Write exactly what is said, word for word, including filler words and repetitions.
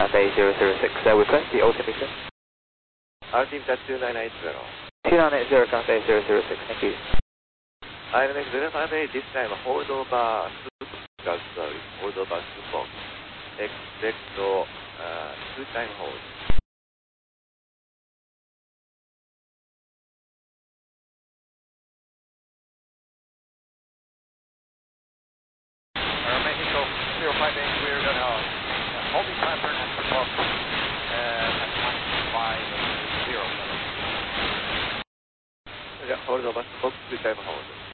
Cathay zero zero six, uh, request the altimeter. Altimeter two nine eight zero. two nine eight zero Cathay zero zero six, thank you. I M X zero five eight, this time hold over Super service, hold over Super. Expect uh, two time hold. Uh, Mexico zero five eight, we're going to uh, holding pattern at the box uh, at one five zero seven. Yeah, hold over box, two time hold.